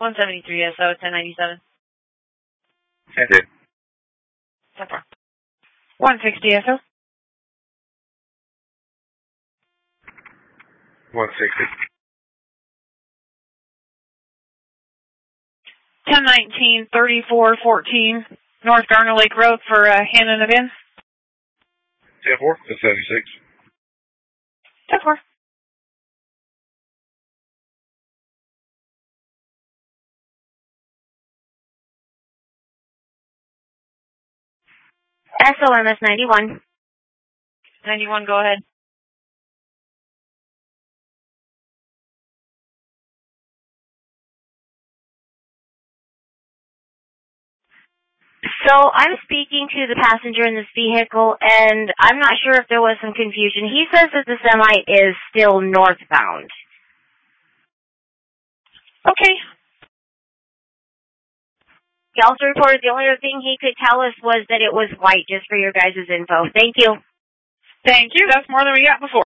173 SO, 1097. Thank you. 160 SO. 160. 1019, 3414, North Garner Lake Road for Hannon again. 10-4, that's 76. 10-4. SOMS 91. 91, go ahead. So I'm speaking to the passenger in this vehicle, and I'm not sure if there was some confusion. He says that the semi is still northbound. Okay. He also reported the only other thing he could tell us was that it was white, just for your guys' info. Thank you. Thank you. That's more than we got before.